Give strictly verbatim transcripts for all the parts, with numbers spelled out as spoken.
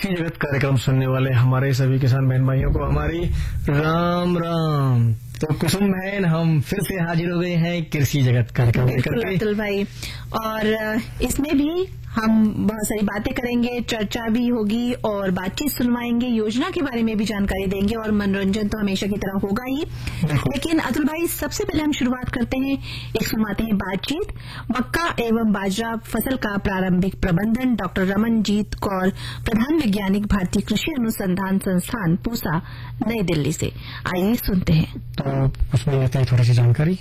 कृषि जगत कार्यक्रम सुनने वाले हमारे सभी किसान बहन भाइयों को हमारी राम राम। तो कुसुम बहन, हम फिर से हाजिर हो गए हैं कृषि जगत कार्यक्रम लेकर के। अतुल भाई, और इसमें भी हम बहुत सारी बातें करेंगे, चर्चा भी होगी और बातचीत सुनवाएंगे, योजना के बारे में भी जानकारी देंगे और मनोरंजन तो हमेशा की तरह होगा ही। लेकिन अतुल भाई, सबसे पहले हम शुरुआत करते हैं, एक सुनवाते हैं बातचीत मक्का एवं बाजरा फसल का प्रारंभिक प्रबंधन, डॉक्टर रमनजीत कौर, प्रधान वैज्ञानिक, भारतीय कृषि अनुसंधान संस्थान पूसा, नई दिल्ली से। आइए सुनते हैं। तो उसमें रहता है थोड़ी सी जानकारी।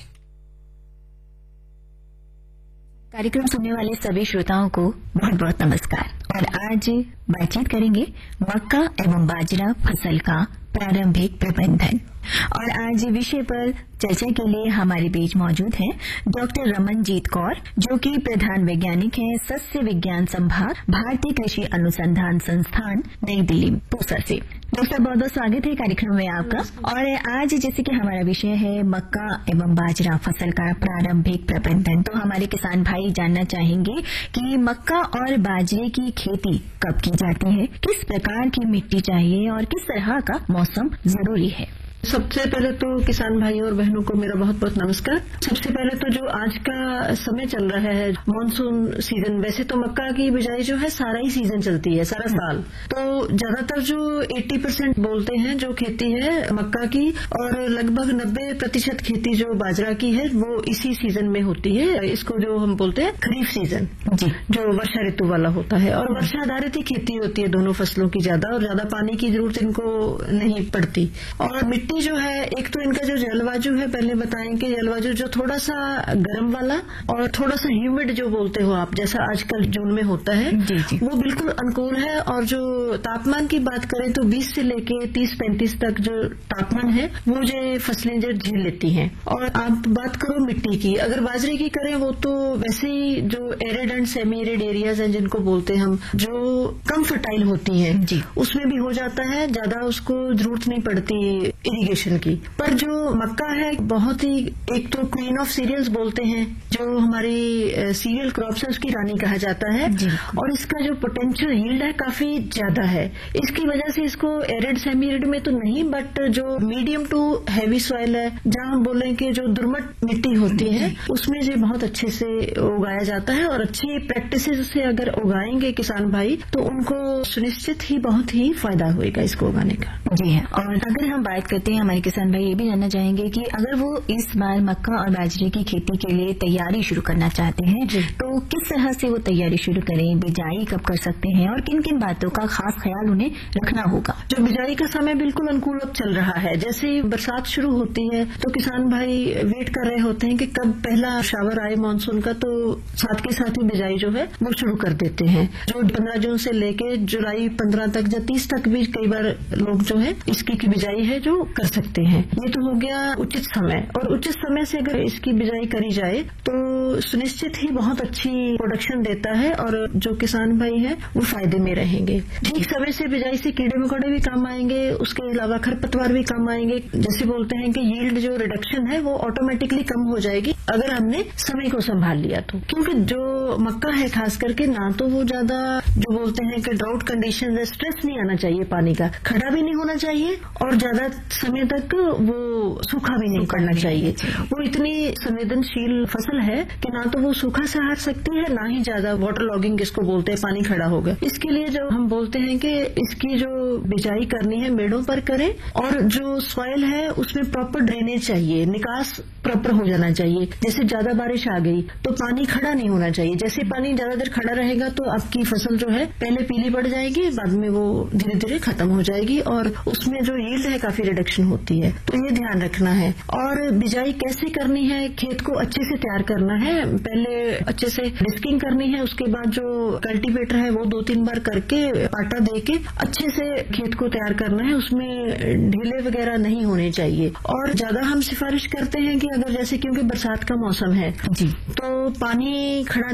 कार्यक्रम सुनने वाले सभी श्रोताओं को बहुत बहुत नमस्कार। और आज बातचीत करेंगे मक्का एवं बाजरा फसल का प्रारंभिक प्रबंधन। और आज विषय पर चर्चा के लिए हमारे बीच मौजूद हैं डॉक्टर रमनजीत कौर, जो कि प्रधान वैज्ञानिक हैं सस्य विज्ञान संभाग, भारतीय कृषि अनुसंधान संस्थान, नई दिल्ली पूसा से। डॉक्टर, बहुत बहुत स्वागत है कार्यक्रम में आपका। और आज जैसे कि हमारा विषय है मक्का एवं बाजरा फसल का प्रारंभिक प्रबंधन, तो हमारे किसान भाई जानना चाहेंगे कि मक्का और बाजरे की खेती कब की जाती है, किस प्रकार की मिट्टी चाहिए और किस तरह का मौसम जरूरी है। सबसे पहले तो किसान भाइयों और बहनों को मेरा बहुत बहुत नमस्कार। सबसे पहले तो जो आज का समय चल रहा है मानसून सीजन, वैसे तो मक्का की बिजाई जो है सारा ही सीजन चलती है, सारा साल। तो ज्यादातर जो अस्सी परसेंट बोलते हैं जो खेती है मक्का की, और लगभग नब्बे प्रतिशत खेती जो बाजरा की है वो इसी सीजन में होती है। इसको जो हम बोलते हैं खरीफ सीजन जी, जो वर्षा ऋतु वाला होता है। और वर्षा आधारित ही खेती होती है दोनों फसलों की, ज्यादा और ज्यादा पानी की जरूरत इनको नहीं पड़ती। और मिट्टी जो है, एक तो इनका जो जलवायु है, पहले बताएं कि जलवायु जो थोड़ा सा गर्म वाला और थोड़ा सा ह्यूमिड जो बोलते हो आप, जैसा आजकल जून में होता है, जी जी। वो बिल्कुल अनुकूल है। और जो तापमान की बात करें तो बीस से लेके तीस पैंतीस तक जो तापमान है वो जो फसलें जो झेल लेती हैं। और आप बात करो मिट्टी की, अगर बाजरे की करें वो तो वैसे ही जो arid and semi arid areas हैं जिनको बोलते हैं हम, जो कम फर्टाइल होती हैं जी, उसमें भी हो जाता है, ज्यादा उसको जरूरत नहीं पड़ती इरिगेशन की। पर जो मक्का है बहुत ही, एक तो क्वीन ऑफ सीरियल्स बोलते हैं, जो हमारी सीरियल क्रॉप्स है उसकी रानी कहा जाता है। और इसका जो पोटेंशियल यील्ड है काफी ज्यादा है। इसकी वजह से इसको एरिड सेमी एरिड में तो नहीं, बट जो मीडियम टू हैवी सॉइल है, जहां हम बोलें कि जो दुर्मट मिट्टी होती है उसमें ये बहुत अच्छे से उगाया जाता है। और अच्छी प्रैक्टिस से अगर उगाएंगे किसान भाई तो उनको सुनिश्चित ही बहुत ही फायदा होगा इसको उगाने का। जी है। और अगर हम बात करते हैं, हमारे किसान भाई ये भी जानना चाहेंगे कि अगर वो इस बार मक्का और बाजरे की खेती के लिए तैयारी शुरू करना चाहते हैं तो किस तरह से वो तैयारी शुरू करें, बिजाई कब कर सकते हैं और किन किन बातों का खास ख्याल उन्हें रखना होगा। जो बिजाई का समय बिल्कुल अनुकूल अब चल रहा है, जैसे ही बरसात शुरू होती है तो किसान भाई वेट कर रहे होते हैं कि कब पहला शावर आए मानसून का, तो साथ के साथ ही बिजाई जो है वो शुरू कर देते हैं। जो पंद्रह जून से लेके जुलाई पंद्रह तक या तीस तक भी कई बार लोग जो है इसकी की बिजाई है जो कर सकते हैं। ये तो हो गया उचित समय। और उचित समय से अगर इसकी बिजाई करी जाए तो सुनिश्चित ही बहुत अच्छी प्रोडक्शन देता है और जो किसान भाई है वो फायदे में रहेंगे। ठीक समय से बिजाई से कीड़े मकोड़े भी कम आएंगे, उसके अलावा खरपतवार भी कम आएंगे। जैसे बोलते हैं कि यील्ड जो रिडक्शन है वो ऑटोमेटिकली कम हो जाएगी अगर हमने समय को संभाल लिया तो। क्योंकि जो मक्का है खास करके, ना तो वो ज्यादा जो बोलते हैं कि ड्राउट कंडीशन है, स्ट्रेस नहीं आना चाहिए पानी का, खड़ा भी नहीं होना चाहिए और ज्यादा समय तक वो सूखा भी नहीं करना चाहिए। वो इतनी संवेदनशील फसल है कि ना तो वो सूखा सहार सकती है, ना ही ज्यादा वाटर लॉगिंग जिसको बोलते हैं, पानी खड़ा होगा। इसके लिए जो हम बोलते हैं कि इसकी जो बिजाई करनी है मेड़ों पर करें और जो सॉइल है उसमें प्रॉपर ड्रेनेज चाहिए, निकास प्रॉपर हो जाना चाहिए। जैसे ज्यादा बारिश आ गई तो पानी खड़ा नहीं होना चाहिए। जैसे पानी ज्यादा देर खड़ा रहेगा तो आपकी फसल जो है पहले पीली पड़ जाएगी, बाद में वो धीरे धीरे खत्म हो जाएगी और उसमें जो यील्ड है काफी रिडक्शन होती है। तो ये ध्यान रखना है। और बिजाई कैसे करनी है, खेत को अच्छे से तैयार करना है। पहले अच्छे से डिस्किंग करनी है, उसके बाद जो कल्टीवेटर है वो दो तीन बार करके आटा दे के अच्छे से खेत को तैयार करना है। उसमें ढीले वगैरह नहीं होने चाहिए। और ज्यादा हम सिफारिश करते हैं कि अगर जैसे क्योंकि बरसात का मौसम है जी, तो पानी खड़ा नहीं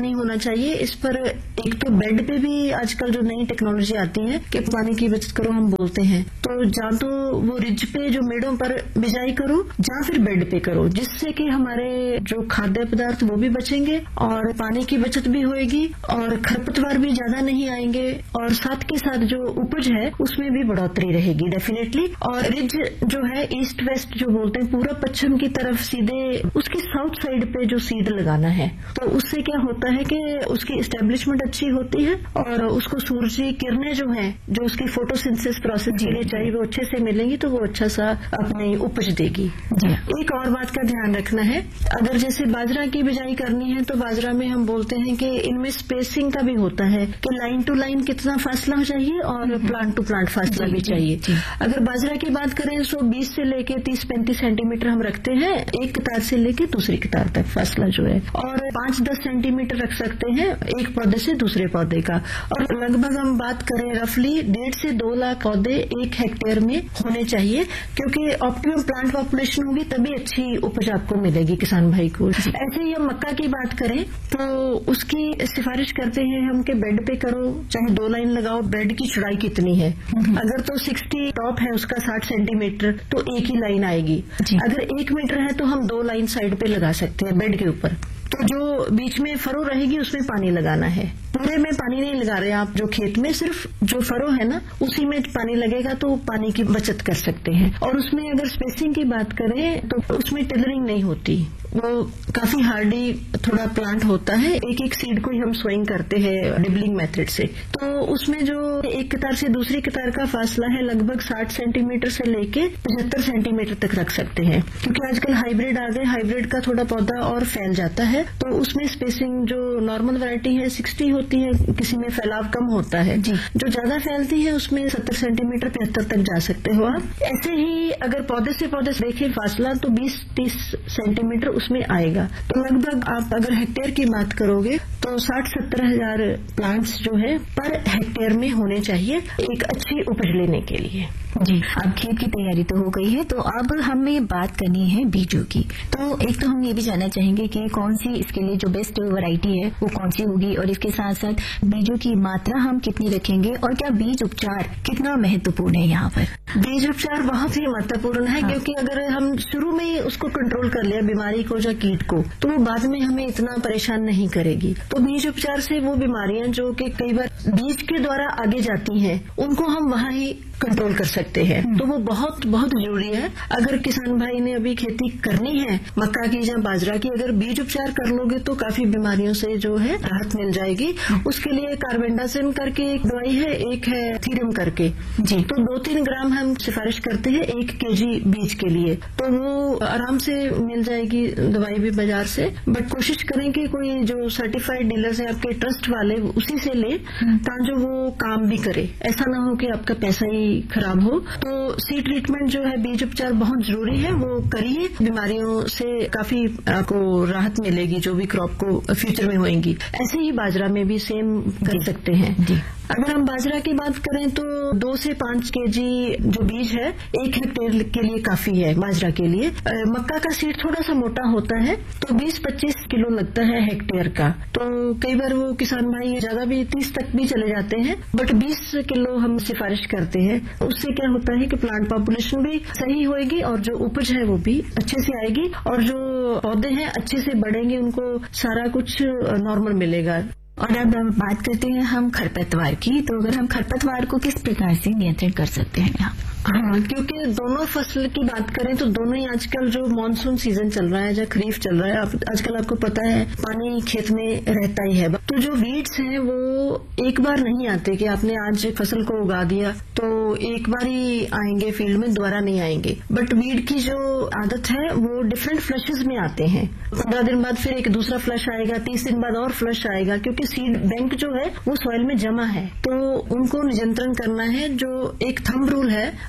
नहीं होना चाहिए। इस पर एक तो बेड पे भी आजकल जो नई टेक्नोलॉजी आती है कि पानी की बचत करो हम बोलते हैं, तो जहाँ तो वो रिज पे जो मेड़ों पर बिजाई करो, जहाँ फिर बेड पे करो, जिससे कि हमारे जो खाद्य पदार्थ वो भी बचेंगे और पानी की बचत भी होएगी और खरपतवार भी ज्यादा नहीं आएंगे और साथ के साथ जो उपज है उसमें भी बढ़ोतरी रहेगी डेफिनेटली। और रिज जो है ईस्ट वेस्ट जो बोलते हैं, पूरा पश्चिम की तरफ सीधे उसकी साउथ साइड पे जो सीड लगाना है, तो उससे क्या होता है कि उसकी एस्टेब्लिशमेंट अच्छी होती है और उसको सूर्य किरणें जो है जो उसकी फोटोसिंथेसिस प्रोसेस के लिए चाहिए वो अच्छे से मिलेंगी, तो वो अच्छा सा अपनी उपज देगी। एक और बात का ध्यान रखना है, अगर जैसे बाजरा की बिजाई करनी है तो बाजरा में हम बोलते हैं कि इनमें स्पेसिंग का भी होता है कि लाइन टू लाइन कितना फासला चाहिए और प्लांट टू प्लांट फासला भी चाहिए। अगर बाजरा की बात करें तो बीस से लेके तीस पैंतीस सेंटीमीटर हम रखते हैं एक कतार से लेके दूसरी कतार तक फासला जो है, और पांच दस सेंटीमीटर रख सकते हैं एक पौधे से दूसरे पौधे का। और लगभग हम बात करें रफली डेढ़ से दो लाख पौधे एक हेक्टेयर में होने चाहिए, क्योंकि ऑप्टिमम प्लांट पॉपुलेशन होगी तभी अच्छी उपज आपको मिलेगी किसान भाई को। ऐसे ही हम मक्का की बात करें तो उसकी सिफारिश करते हैं हम कि बेड पे करो, चाहे दो लाइन लगाओ। बेड की चौड़ाई कितनी है, अगर तो साठ टॉप है उसका साठ सेंटीमीटर तो एक ही लाइन आएगी, अगर एक मीटर है तो हम दो लाइन साइड पे लगा सकते हैं बेड के ऊपर। तो जो बीच में फरो रहेगी उसमें पानी लगाना है, पूरे में पानी नहीं लगा रहे आप, जो खेत में सिर्फ जो फरो है ना उसी में पानी लगेगा तो पानी की बचत कर सकते हैं। और उसमें अगर स्पेसिंग की बात करें तो उसमें टिलरिंग नहीं होती, वो काफी हार्डी थोड़ा प्लांट होता है, एक एक सीड को ही हम सोइंग करते हैं डिबलिंग मेथड से। तो उसमें जो एक कतार से दूसरी कतार का फासला है लगभग साठ सेंटीमीटर से लेके पचहत्तर सेंटीमीटर तक रख सकते हैं, क्योंकि आजकल हाइब्रिड आ गए, हाइब्रिड का थोड़ा पौधा और फैल जाता है, तो उसमें स्पेसिंग जो नॉर्मल वैरायटी है साठ होती है, किसी में फैलाव कम होता है, जो ज्यादा फैलती है उसमें सत्तर सेंटीमीटर पचहत्तर तक जा सकते हो आप। ऐसे ही अगर पौधे से पौधे देखें फासला तो बीस तीस सेंटीमीटर उसमें आएगा, तो लगभग आप अगर हेक्टेयर की बात करोगे तो साठ सत्तर हजार प्लांट्स जो है पर हेक्टेयर में होने चाहिए एक अच्छी उपज लेने के लिए। जी, अब खेत की तैयारी तो हो गई है, तो अब हमें बात करनी है बीजों की। तो एक तो हम ये भी जानना चाहेंगे कि कौन सी इसके लिए जो बेस्ट वैरायटी है वो कौन सी होगी, और इसके साथ साथ बीजों की मात्रा हम कितनी रखेंगे, और क्या बीज उपचार कितना महत्वपूर्ण है यहाँ पर? बीज उपचार बहुत ही महत्वपूर्ण है, हाँ। क्योंकि अगर हम शुरू में ही उसको कंट्रोल कर लिया बीमारी को या कीट को, तो वो बाद में हमें इतना परेशान नहीं करेगी। तो बीज उपचार से वो बीमारियां जो कि कई बार बीज के द्वारा आगे जाती हैं उनको हम वहां ही कंट्रोल कर सकते हैं, तो वो बहुत बहुत जरूरी है। अगर किसान भाई ने अभी खेती करनी है मक्का की या बाजरा की, अगर बीज उपचार कर लोगे तो काफी बीमारियों से जो है राहत मिल जाएगी। उसके लिए कार्बेंडाजिम करके एक दवाई है, एक है थीरम करके जी, तो दो तीन ग्राम हम सिफारिश करते हैं एक केजी बीज के लिए, तो वो आराम से मिल जाएगी दवाई भी बाजार से। बट कोशिश करें कि कोई जो सर्टिफाइड डीलर्स है आपके ट्रस्ट वाले उसी से ले, ताकि वो काम भी करे, ऐसा ना हो कि आपका पैसा ही खराब हो। तो सीड ट्रीटमेंट जो है बीज उपचार बहुत जरूरी है, वो करिए, बीमारियों से काफी आपको राहत मिलेगी जो भी क्रॉप को फ्यूचर में होएंगी। ऐसे ही बाजरा में भी सेम कर सकते हैं जी। अगर हम बाजरा की बात करें तो दो से पांच केजी जो बीज है एक हेक्टेयर के लिए काफी है बाजरा के लिए। मक्का का सीड थोड़ा सा मोटा होता है तो बीस पच्चीस किलो लगता है हेक्टेयर का, तो कई बार वो किसान भाई ज्यादा भी तीस तक भी चले जाते हैं, बट बीस किलो हम सिफारिश करते हैं। उससे क्या होता है कि प्लांट पॉपुलेशन भी सही होएगी और जो उपज है वो भी अच्छे से आएगी, और जो पौधे हैं अच्छे से बढ़ेंगे, उनको सारा कुछ नॉर्मल मिलेगा। और अब बात करते हैं हम खरपतवार की, तो अगर हम खरपतवार को किस प्रकार से नियंत्रण कर सकते हैं यहाँ? हाँ, क्योंकि दोनों फसल की बात करें तो दोनों ही आजकल जो मानसून सीजन चल रहा है या खरीफ चल रहा है, आप, आजकल आपको पता है पानी खेत में रहता ही है, तो जो वीड्स हैं वो एक बार नहीं आते कि आपने आज फसल को उगा दिया तो एक बार ही आएंगे फील्ड में, दोबारा नहीं आएंगे। बट वीड की जो आदत है वो डिफरेंट फ्लशेज में आते हैं, पंद्रह दिन बाद फिर एक दूसरा फ्लश आएगा, तीस दिन बाद और फ्लश आएगा, क्योंकि सीड बैंक जो है वो सॉइल में जमा है, तो उनको नियंत्रण करना है। जो एक थंब रूल है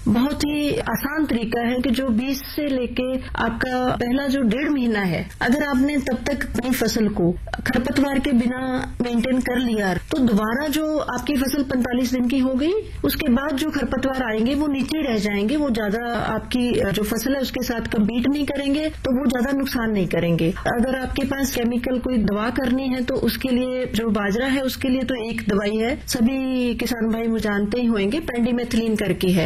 बहुत ही आसान तरीका है कि जो बीज से लेके आपका पहला जो डेढ़ महीना है, अगर आपने तब तक अपनी फसल को खरपतवार के बिना मेंटेन कर लिया तो दोबारा जो आपकी फसल पैंतालीस दिन की हो गई, उसके बाद जो खरपतवार आएंगे वो नीचे रह जाएंगे, वो ज्यादा आपकी जो फसल है उसके साथ कम्पीट नहीं करेंगे, तो वो ज्यादा नुकसान नहीं करेंगे। अगर आपके पास केमिकल कोई दवा करनी है तो उसके लिए जो बाजरा है उसके लिए तो एक दवाई है, सभी किसान भाई मुझे जानते ही होंगे, पेंडिमेथिलीन करके है।